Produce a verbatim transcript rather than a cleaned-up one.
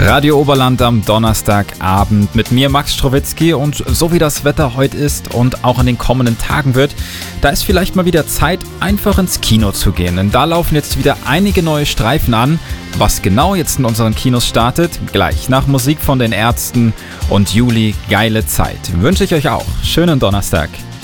Radio Oberland am Donnerstagabend mit mir, Max Strowitzki, und so wie das Wetter heute ist und auch in den kommenden Tagen wird, da ist vielleicht mal wieder Zeit, einfach ins Kino zu gehen, denn da laufen jetzt wieder einige neue Streifen an. Was genau jetzt in unseren Kinos startet, gleich nach Musik von den Ärzten und Juli, geile Zeit. Wünsche ich euch auch. Schönen Donnerstag.